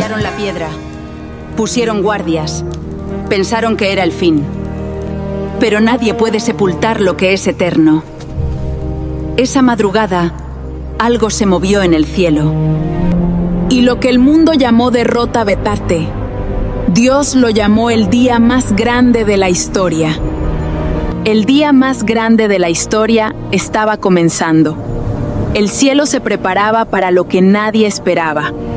Sellaron la piedra, pusieron guardias, pensaron que era el fin. Pero nadie puede sepultar lo que es eterno. Esa madrugada, algo se movió en el cielo. Y lo que el mundo llamó derrota Betate, Dios lo llamó el día más grande de la historia. El día más grande de la historia estaba comenzando. El cielo se preparaba para lo que nadie esperaba.